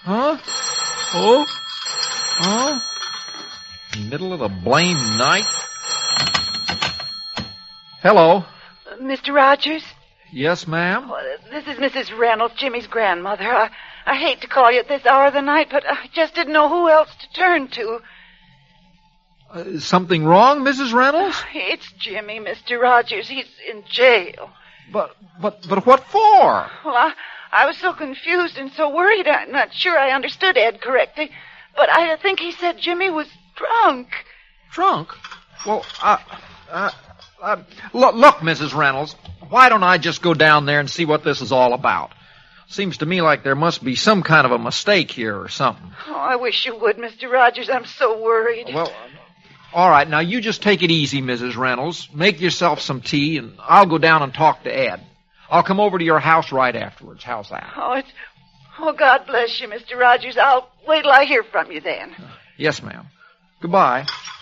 Huh? Oh? Oh? Middle of the blamed night? Hello? Mr. Rogers? Yes, ma'am? Well, this is Mrs. Reynolds, Jimmy's grandmother. I hate to call you at this hour of the night, but I just didn't know who else to turn to. Something wrong, Mrs. Reynolds? It's Jimmy, Mr. Rogers. He's in jail. But what for? Well, I was so confused and so worried. I'm not sure I understood Ed correctly, but I think he said Jimmy was drunk. Drunk? Well, look, Mrs. Reynolds, why don't I just go down there and see what this is all about? Seems to me like there must be some kind of a mistake here or something. Oh, I wish you would, Mr. Rogers. I'm so worried. Well, all right, now you just take it easy, Mrs. Reynolds. Make yourself some tea, and I'll go down and talk to Ed. I'll come over to your house right afterwards. How's that? Oh, God bless you, Mr. Rogers. I'll wait till I hear from you then. Yes, ma'am. Goodbye.